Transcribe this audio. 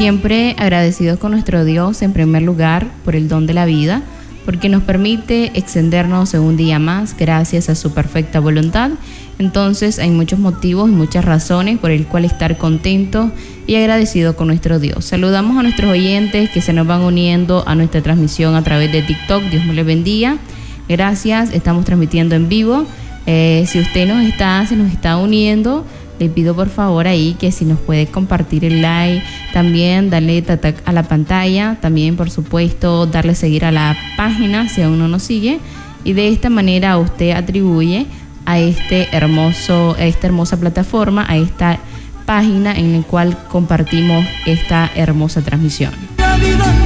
siempre agradecidos con nuestro Dios en primer lugar por el don de la vida, porque nos permite extendernos un día más gracias a su perfecta voluntad. Entonces hay muchos motivos y muchas razones por el cual estar contentos y agradecidos con nuestro Dios. Saludamos a nuestros oyentes que se nos van uniendo a nuestra transmisión a través de TikTok. Dios me les bendiga. Gracias, estamos transmitiendo en vivo. Si usted se nos está uniendo, le pido por favor ahí que si nos puede compartir el like, también darle tatac a la pantalla, también por supuesto darle seguir a la página si aún no nos sigue, y de esta manera usted atribuye a esta hermosa plataforma, a esta página en la cual compartimos esta hermosa transmisión.